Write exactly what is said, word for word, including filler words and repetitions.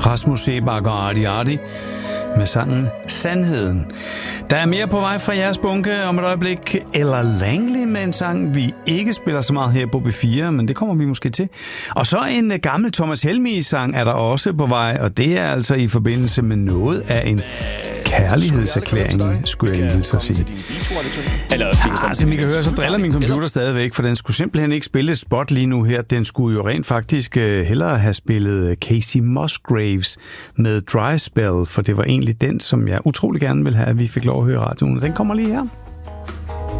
Rasmus Seebach og Arti Arti med sangen Sandheden. Der er mere på vej fra jeres bunke om et øjeblik. Ella Langley med en sang, vi ikke spiller så meget her på B fire, men det kommer vi måske til. Og så en gammel Thomas Helmig-sang er der også på vej, og det er altså i forbindelse med noget af en kærlighedserklæring, skulle jeg lige sige. Ja, som I kan høre, så driller min computer stadigvæk, for den skulle simpelthen ikke spille et spot lige nu her. Den skulle jo rent faktisk hellere have spillet Casey Musgraves med Dry Spell, for det var egentlig den, som jeg utrolig gerne ville have, at vi fik lov at høre i radioen. Den kommer lige her.